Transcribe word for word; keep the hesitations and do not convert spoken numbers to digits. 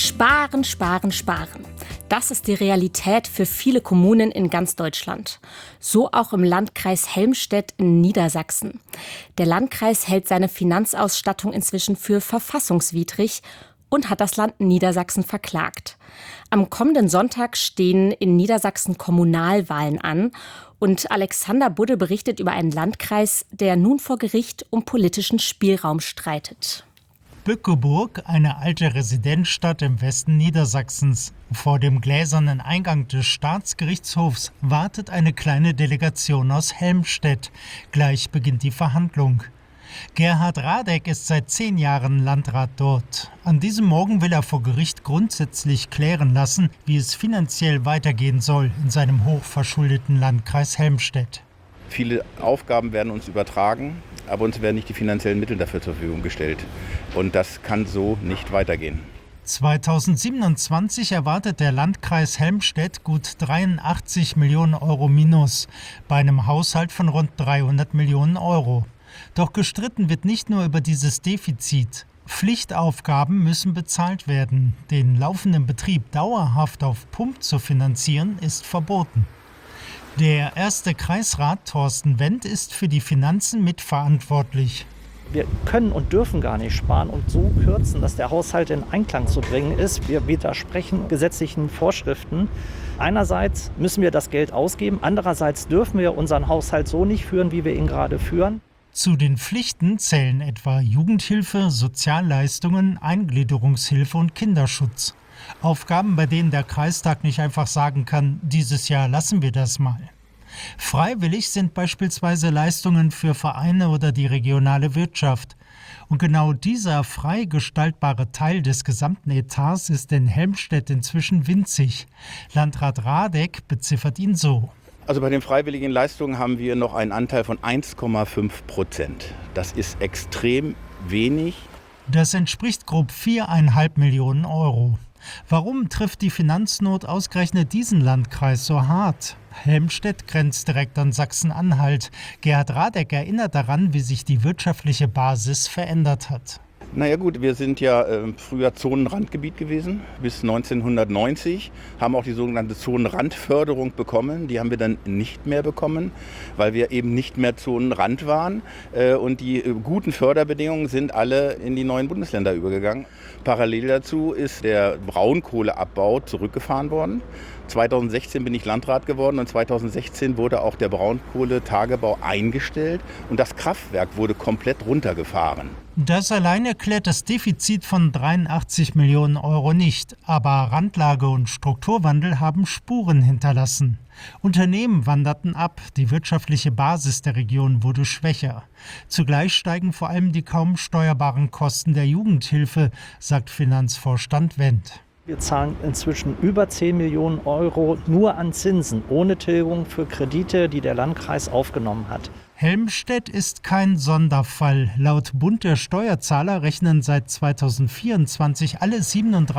Sparen, sparen, sparen. Das ist die Realität für viele Kommunen in ganz Deutschland. So auch im Landkreis Helmstedt in Niedersachsen. Der Landkreis hält seine Finanzausstattung inzwischen für verfassungswidrig und hat das Land Niedersachsen verklagt. Am kommenden Sonntag stehen in Niedersachsen Kommunalwahlen an und Alexander Budde berichtet über einen Landkreis, der nun vor Gericht um politischen Spielraum streitet. Bückeburg, eine alte Residenzstadt im Westen Niedersachsens. Vor dem gläsernen Eingang des Staatsgerichtshofs wartet eine kleine Delegation aus Helmstedt. Gleich beginnt die Verhandlung. Gerhard Radek ist seit zehn Jahren Landrat dort. An diesem Morgen will er vor Gericht grundsätzlich klären lassen, wie es finanziell weitergehen soll in seinem hochverschuldeten Landkreis Helmstedt. Viele Aufgaben werden uns übertragen, aber uns werden nicht die finanziellen Mittel dafür zur Verfügung gestellt. Und das kann so nicht weitergehen. zweitausendsiebenundzwanzig erwartet der Landkreis Helmstedt gut dreiundachtzig Millionen Euro Minus bei einem Haushalt von rund dreihundert Millionen Euro. Doch gestritten wird nicht nur über dieses Defizit. Pflichtaufgaben müssen bezahlt werden. Den laufenden Betrieb dauerhaft auf Pump zu finanzieren, ist verboten. Der erste Kreisrat Thorsten Wendt ist für die Finanzen mitverantwortlich. Wir können und dürfen gar nicht sparen und so kürzen, dass der Haushalt in Einklang zu bringen ist. Wir widersprechen gesetzlichen Vorschriften. Einerseits müssen wir das Geld ausgeben, andererseits dürfen wir unseren Haushalt so nicht führen, wie wir ihn gerade führen. Zu den Pflichten zählen etwa Jugendhilfe, Sozialleistungen, Eingliederungshilfe und Kinderschutz. Aufgaben, bei denen der Kreistag nicht einfach sagen kann, dieses Jahr lassen wir das mal. Freiwillig sind beispielsweise Leistungen für Vereine oder die regionale Wirtschaft. Und genau dieser frei gestaltbare Teil des gesamten Etats ist in Helmstedt inzwischen winzig. Landrat Radek beziffert ihn so. Also bei den freiwilligen Leistungen haben wir noch einen Anteil von eins Komma fünf Prozent. Das ist extrem wenig. Das entspricht grob viereinhalb Millionen Euro. Warum trifft die Finanznot ausgerechnet diesen Landkreis so hart? Helmstedt grenzt direkt an Sachsen-Anhalt. Gerhard Radek erinnert daran, wie sich die wirtschaftliche Basis verändert hat. Naja gut, wir sind ja äh, früher Zonenrandgebiet gewesen, bis neunzehnhundertneunzig, haben auch die sogenannte Zonenrandförderung bekommen. Die haben wir dann nicht mehr bekommen, weil wir eben nicht mehr Zonenrand waren. Äh, und die äh, guten Förderbedingungen sind alle in die neuen Bundesländer übergegangen. Parallel dazu ist der Braunkohleabbau zurückgefahren worden. zweitausendsechzehn bin ich Landrat geworden und zweitausendsechzehn wurde auch der Braunkohletagebau eingestellt und das Kraftwerk wurde komplett runtergefahren. Das allein erklärt das Defizit von dreiundachtzig Millionen Euro nicht, aber Randlage und Strukturwandel haben Spuren hinterlassen. Unternehmen wanderten ab, die wirtschaftliche Basis der Region wurde schwächer. Zugleich steigen vor allem die kaum steuerbaren Kosten der Jugendhilfe, sagt Finanzvorstand Wendt. Wir zahlen inzwischen über zehn Millionen Euro nur an Zinsen, ohne Tilgung für Kredite, die der Landkreis aufgenommen hat. Helmstedt ist kein Sonderfall. Laut Bund der Steuerzahler rechnen seit zweitausendvierundzwanzig alle siebenunddreißig